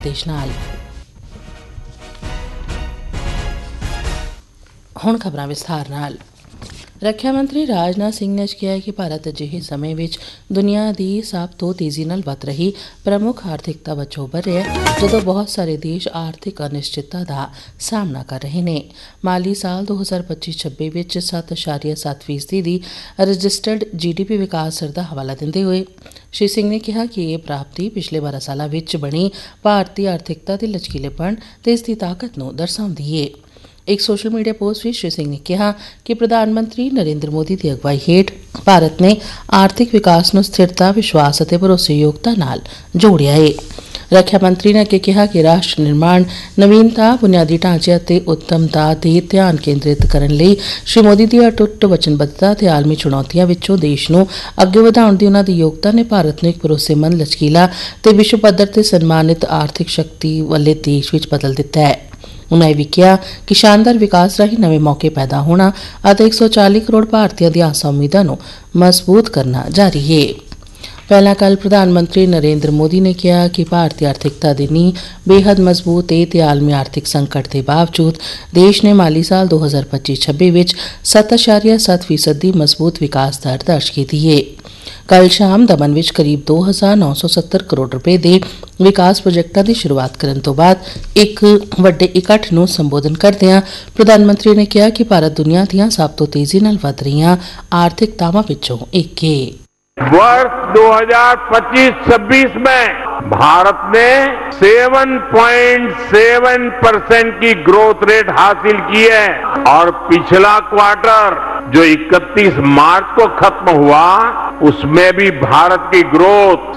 निर्देश नाल। हुण खबरां विस्तार नाल। ਰੱਖਿਆ ਮੰਤਰੀ ਰਾਜਨਾਥ ਸਿੰਘ ਨੇ ਕਿਹਾ ਕਿ ਭਾਰਤ ਅਜਿਹੇ ਸਮੇਂ ਵਿੱਚ ਦੁਨੀਆ ਦੀ ਸਭ ਤੋਂ ਤੇਜ਼ੀ ਨਾਲ ਵੱਧ ਰਹੀ ਪ੍ਰਮੁੱਖ ਆਰਥਿਕਤਾ ਵਜੋਂ ਉੱਭਰ ਰਿਹਾ ਹੈ, ਜਦੋਂ ਬਹੁਤ ਸਾਰੇ ਦੇਸ਼ ਆਰਥਿਕ ਅਨਿਸ਼ਚਿਤਤਾ ਦਾ ਸਾਹਮਣਾ ਕਰ ਰਹੇ ਨੇ। ਮਾਲੀ ਸਾਲ 2025-26 ਵਿੱਚ 7.7% ਦੀ ਰਜਿਸਟਰਡ GDP ਵਿਕਾਸ ਦਰ ਦਾ ਹਵਾਲਾ ਦਿੰਦੇ ਹੋਏ ਸ਼੍ਰੀ ਸਿੰਘ ਨੇ ਕਿਹਾ ਕਿ ਇਹ ਪ੍ਰਾਪਤੀ ਪਿਛਲੇ 12 ਸਾਲਾਂ ਵਿੱਚ ਬਣੀ ਭਾਰਤੀ ਆਰਥਿਕਤਾ ਦੇ ਲਚਕੀਲੇਪਣ ਤੇ ਇਸ ਦੀ ਤਾਕਤ ਨੂੰ ਦਰਸਾਉਂਦੀ ਹੈ। एक सोशल मीडिया पोस्ट में श्री सिंह ने कहा कि प्रधानमंत्री नरेंद्र मोदी की अगवाई हेठ भारत ने आर्थिक विकास को स्थिरता, विश्वास और भरोसेयोग्यता नाल जोड़िया है। ਰੱਖਿਆ ਮੰਤਰੀ ने अगे कहा कि राष्ट्र निर्माण, नवीनता, बुनियादी ढांचे और उत्तमता ते ध्यान केंद्रित करने लई श्री मोदी की अटुੱਟ वचनबद्धता ते आलमी चुनौतियों विचों देश नूं अगे वधाउण दी उन्हां दी योगता ने भारत नूं एक भरोसेमंद, लचकीला ते विश्व पद्धर ते सन्मानित आर्थिक शक्ति वाले देश विच बदल दिता है। उन्होंने भी कहा कि शानदार विकास राही नवे मौके पैदा होना और 140 करोड़ भारतीयों की आसां उम्मीदों को मजबूत करना जारी है। पहला कल प्रधानमंत्री नरेंद्र मोदी ने कहा कि भारतीय आर्थिकता की नींह बेहद मजबूत है ते आलमी आर्थिक संकट के बावजूद देश ने माली साल 2025-26 में 7.7% की मजबूत विकास दर दर्ज की है। कल शाम दमन में करीब 2,970 करोड़ रुपए के विकास प्रोजेक्टों की शुरुआत करने तो बाद एक वड्डे इकट्ठ को संबोधन करदਿਆਂ प्रधानमंत्री ने कहा कि भारत दुनिया ਦੀਆਂ सब तो तेजी नाल वध रहीਆਂ आर्थिकतावां विचों एक है। वर्ष 2025-26 में भारत ने 7.7% की ग्रोथ रेट हासिल की है और पिछला क्वार्टर जो 31 मार्च को खत्म हुआ उसमें भी भारत की ग्रोथ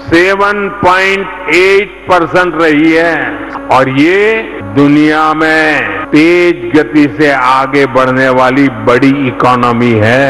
7.8% रही है और ये दुनिया में तेज गति से आगे बढ़ने वाली बड़ी इकोनॉमी है।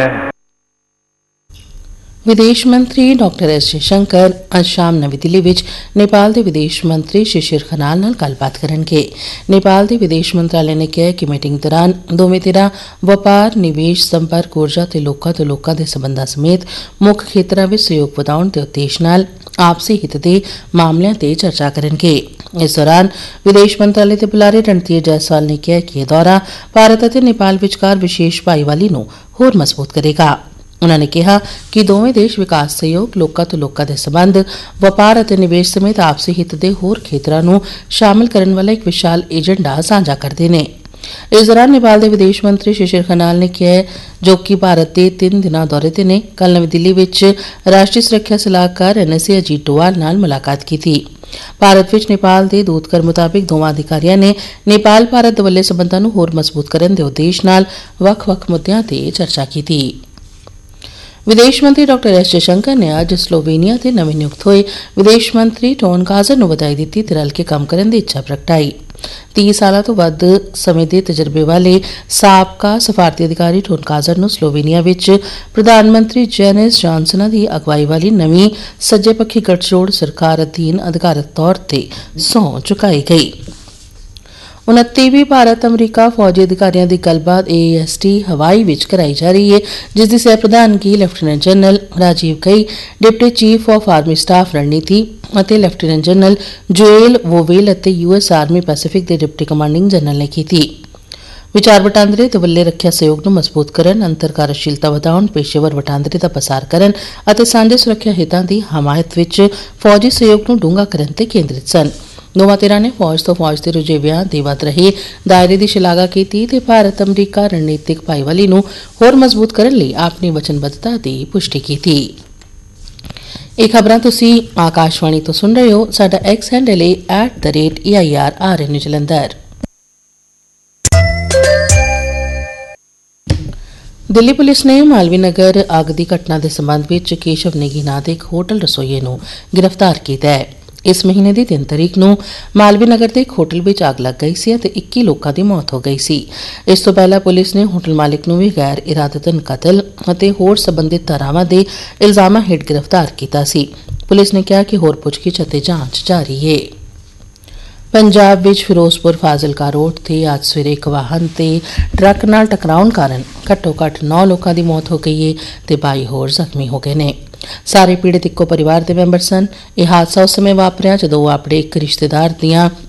विदेश मंत्री डॉक्टर एस जयशंकर आज शाम नवी दिल्ली विच नेपाल के विदेश मंत्री शिशिर खनाल नाल गलबात करनगे। नेपाल के विदेश मंत्रालय ने कहा कि मीटिंग दौरान दोवें धिरां व्यापार, निवेश, संपर्क, ऊर्जा ते लोकां तो लोकां दे संबंधां समेत मुख खेतरां विच सहयोग वधाउण ते उद्देश नाल आपसी हित दे मामलिਆਂ ते चर्चा करनगे। इस दौरान विदेश मंत्रालय के बुलारे रणधीर जायसवाल ने कहा कि यह दौरा भारत और नेपाल विचकार विशेष भाईवाली नूं होर मजबूत करेगा। उन्होंने कहा कि दोवें देश विकास सहयोग, लोकां तो लोकां दे संबंध, व्यापार और निवेश समेत आपसी हित दे होर खेतरां नूं शामिल करने वाला एक विशाल एजेंडा साझा करते हैं। इस दौरान नेपाल के विदेश मंत्री शिशिर खनाल ने कहा जो कि भारत के 3 दिना दौरे ते ने कल नवी दिल्ली विच राष्ट्रीय सुरक्षा सलाहकार NSA अजीत डोवाल नाल मुलाकात की थी। भारत विच नेपाल के दूतघर मुताबिक दोवां अधिकारियों ने नेपाल भारत दवल्ले संबंधां नूं होर मजबूत करने के उद्देश नाल वख-वख मुद्दिआं ते चर्चा की थी। विदेश मंत्री डॉक्टर एस जयशंकर ने आज स्लोवेनिया के नवे नियुक्त हुए विदेश मंत्री टोन काजर को बधाई दी ते रल के काम करने की इच्छा प्रगटाई। 30 साल तो वध समय के तजर्बे वाले साबका सफारती अधिकारी टोन काजर को स्लोवेनिया विच प्रधानमंत्री जेनिस जॉनसन की अगवाई वाली नवीं सज्जे पक्षी गठजोड़ सरकार अधीन अधिकारिक तौर पर सौं चुकाई गई। 29वीं भारत अमरीका फौजी अधिकारियों की गलबात AAST हवाई विच कराई जा रही है, जिसकी सह प्रधानगी लेफ्टिनेंट जनरल राजीव गई, deputy chief of army staff रणनीति और लेफ्टिनेंट जनरल जोएल वोवेल और US आर्मी पैसिफिक के डिप्टी कमांडिंग जनरल ने की थी। विचार वटांदरे ते वल्ले रखिया सहयोग नूं मजबूत करन, अंतर कार्यशीलता वधाउण, पेशेवर वटांदरे का पसार करन अते सांझे सुरक्षा हितां दी हमायत विच फौजी सहयोग नूं डूंगा करन ते केंद्रित सन। दोवां धिरां ने फौज तो फौज के रुझेवियां दे वध रहे दायरे की शलाघा की ते भारत अमरीका रणनीतिक भाईवाली नूं होर मजबूत करने लई अपनी वचनबद्धता की पुष्टि की थी। ये खबरां तुसीं आकाशवाणी तो सुन रहे हो। साडा X हैंडल है @AIRRN जलंधर। दिल्ली पुलिस ने मालवी नगर अग की घटना के संबंध में केशव नेगी नां दे एक होटल रसोईए नूं गिरफ्तार किया है। इस महीने की 3 तारीख नूं मालवी नगर के एक होटल में आग लग गई सी ते 21 लोगों की मौत हो गई सी। इस तो पहला पुलिस ने होटल मालिक नूं भी गैर इरादतन कतल और होर संबंधित धारावां दे इल्जामां हेठ गिरफ्तार किया सी। पुलिस ने कहा कि होर पुछगिछ और जांच जारी है। पंजाब विच फिरोजपुर फाजिलका रोड ते आज सवेरे एक वाहन ते ट्रक नाल टकराउण कारण घट्टो घट्ट 9 लोगों की मौत हो गई है ते 22 होर जख्मी हो गए ने। सारे पीड़ित इक्को परिवार के मैंबर सन। यह हादसा उस समय वापरिया जदों अपने एक रिश्तेदार दियां